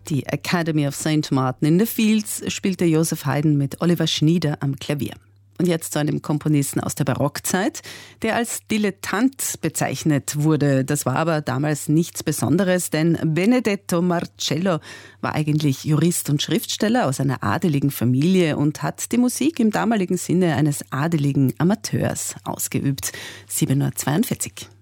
Die Academy of St. Martin in the Fields spielte Joseph Haydn mit Oliver Schnieder am Klavier. Und jetzt zu einem Komponisten aus der Barockzeit, der als Dilettant bezeichnet wurde. Das war aber damals nichts Besonderes, denn Benedetto Marcello war eigentlich Jurist und Schriftsteller aus einer adeligen Familie und hat die Musik im damaligen Sinne eines adeligen Amateurs ausgeübt. 7:42 Uhr.